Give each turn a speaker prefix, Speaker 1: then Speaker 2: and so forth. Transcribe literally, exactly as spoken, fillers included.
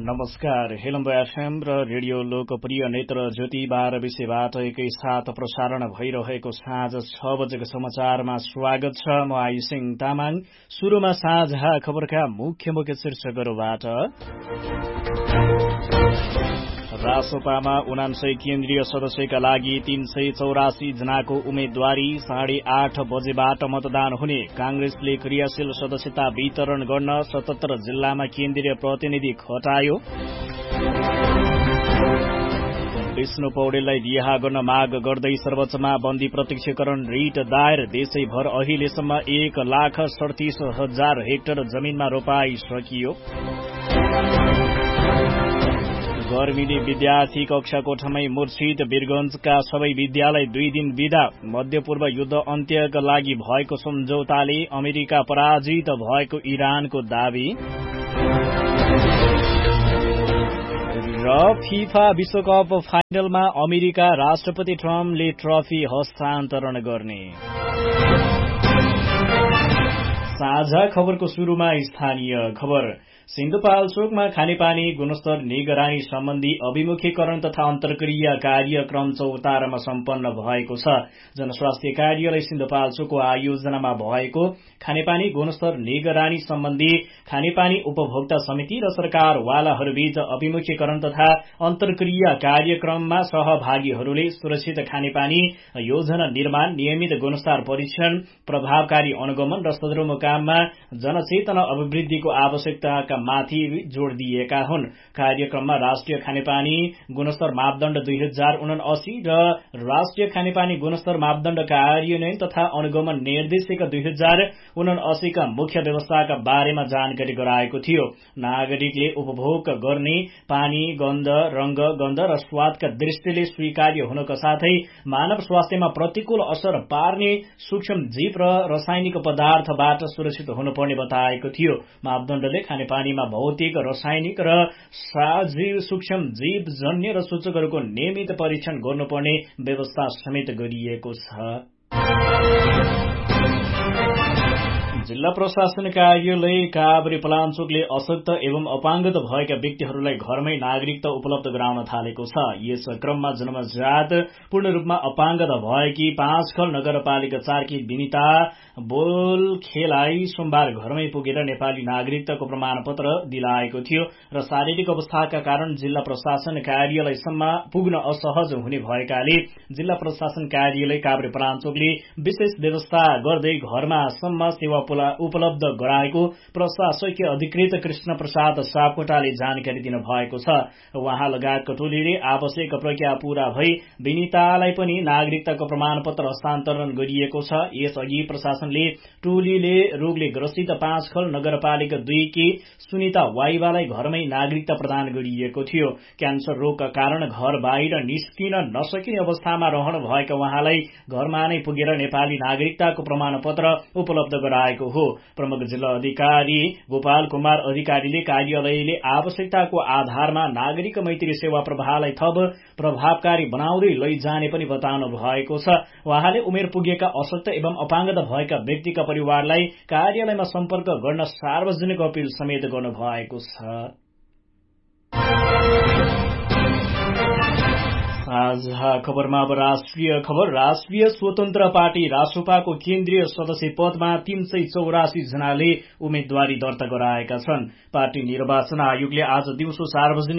Speaker 1: नमस्कार। हेलम्बो एफएम र रेडियो लोकप्रिय नेत्र ज्योति बाह्र विषयबाट एकैसाथ प्रसारण भइरहेको साँझ छ बजेको समाचारमा स्वागत छ। म आयुसिंह तामाङ। शुरूमा साँझा खबरका मुख्य मुख्य शीर्षकहरूबाट रासोपामा उनान्सय केन्द्रीय सदस्यका लागि तीन सय चौरासी जनाको उम्मेद्वारी। साढे आठ बजेबाट मतदान हुने। कांग्रेसले क्रियाशील सदस्यता वितरण गर्न सतहत्तर जिल्लामा केन्द्रीय प्रतिनिधि खटायो। विष्णु पौडेललाई रिहा गर्न माग गर्दै सर्वोच्चमा बन्दी प्रत्यक्षकरण रिट दायर। देशैभर अहिलेसम्म एक लाख सडतिस हजार हेक्टर जमीनमा रोपाई सकियो। गर्मीले विद्यार्थी कक्षा कोठामै मूर्छित। वीरगंजका सबै विद्यालय दुई दिन विदा। मध्यपूर्व युद्ध अन्त्यका लागि भएको सम्झौताले अमेरिका पराजित भएको इरानको दावी। र फिफा विश्वकप फाइनलमा अमेरिका राष्ट्रपति ट्रम्पले ट्रफी हस्तान्तरण गर्ने। साझा खबरको शुरूमा स्थानीय खबर। सिन्धुपाल्चोकमा खानेपानी गुणस्तर निगरानी सम्बन्धी अभिमुखीकरण तथा अन्तर्क्रिया कार्यक्रम चौतारामा सम्पन्न भएको छ। जनस्वास्थ्य कार्यालय सिन्धुपाल्चोकको आयोजनामा भएको खानेपानी गुणस्तर निगरानी सम्बन्धी खानेपानी उपभोक्ता समिति र सरकारवालाहरूबीच अभिमुखीकरण तथा अन्तर्क्रिया कार्यक्रममा सहभागीहरूले सुरक्षित खानेपानी योजना निर्माण, नियमित गुणस्तर परीक्षण, प्रभावकारी अनुगमन र सदरमुकाममा जनचेतना अभिवृद्धिको आवश्यकताका माथि जोड़ दिएका हुन्। कार्यक्रममा राष्ट्रिय खानेपानी गुणस्तर मापदण्ड दुई हजार उनासी र राष्ट्रिय खानेपानी गुणस्तर मापदण्ड कार्यान्वयन तथा अनुगमन निर्देशिक दुई हजार उनासी का मुख्य व्यवस्थाका बारेमा जानकारी गराएको थियो। नागरिकले उपभोग गर्ने पानी गन्ध, रंग, गन्ध र स्वादका दृष्टिले स्वीकार्य हुनका साथै मानव स्वास्थ्यमा प्रतिकूल असर पार्ने सूक्ष्म जीव र रासायनिक पदार्थबाट सुरक्षित हुनुपर्ने बताएको थियो। मापदण्डले खानेपानीमा भौतिक, रासायनिक र सजीव सूक्ष्म जीव जन्य र सूचकहरूको नियमित परीक्षण गर्नुपर्ने व्यवस्था समेत गरिएको छ। जिल्ला प्रशासन कार्यालय काभ्रे पलाञ्चोकले अशक्त एवं अपाङ्गत भएका व्यक्तिहरूलाई घरमै नागरिकता उपलब्ध गराउन थालेको छ। यस क्रममा जन्मजात पूर्ण रूपमा अपाङ्गत भएकी पाँचखल नगरपालिका चारकी विनिता बोलखेलाई सोमबार घरमै पुगेर नेपाली नागरिकताको प्रमाणपत्र दिलाएको थियो र शारीरिक अवस्थाका कारण जिल्ला प्रशासन कार्यालयसम्म पुग्न असहज हुने भएकाले जिल्ला प्रशासन कार्यालय काभ्रे पलाञ्चोकले विशेष व्यवस्था गर्दै घरमा सम्म सेवा उपलब्ध गराएको प्रशासकीय अधिकृत कृष्ण प्रसाद सापकोटाले जानकारी दिनु भएको छ। उहाँ लगायतको टोलीले आवश्यक प्रक्रिया पूरा भई विनितालाई पनि नागरिकताको प्रमाणपत्र हस्तान्तरण गरिएको छ। यसअघि प्रशासनले टोलीले रोगले ग्रसित पाँचखल नगरपालिका दुई की सुनिता वाइवालाई घरमै नागरिकता प्रदान गरिएको थियो। क्यान्सर रोगका कारण घर बाहिर निस्किन नसकिने अवस्थामा रहनु भएका उहाँलाई घरमा नै पुगेर नेपाली नागरिकताको प्रमाणपत्र उपलब्ध गराएको हो। प्रमुख जिल्ला अधिकारी गोपाल कुमार अधिकारीले कार्यालयले आवश्यकताको आधारमा नागरिक मैत्री सेवा प्रवाहलाई थप प्रभावकारी बनाउँदै लैजाने पनि बताउनु भएको छ। उहाँले उमेर पुगेका अशक्त एवं अपाङ्गत भएका व्यक्तिका परिवारलाई कार्यालयमा सम्पर्क गर्न सार्वजनिक अपील समेत गर्नु भएको छ। साझा खबरमा अब राष्ट्रिय खबर। राष्ट्रिय स्वतन्त्र पार्टी रासोपाको केन्द्रीय सदस्य पदमा तीन सय चौरासी जनाले उम्मेद्वारी दर्ता गराएका छन्। पार्टी निर्वाचन आयोगले आज दिउँसो सार्वजनिक